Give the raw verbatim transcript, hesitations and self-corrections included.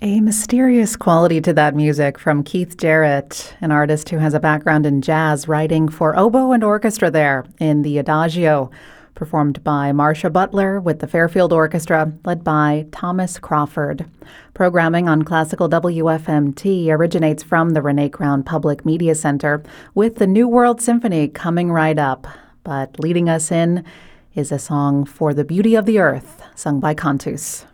A mysterious quality to that music from Keith Jarrett, an artist who has a background in jazz, writing for oboe and orchestra there in the Adagio, performed by Marcia Butler with the Fairfield Orchestra, led by Thomas Crawford. Programming on Classical W F M T originates from the Renee Crown Public Media Center, with the New World Symphony coming right up. But leading us in is a song for the beauty of the earth, sung by Cantus.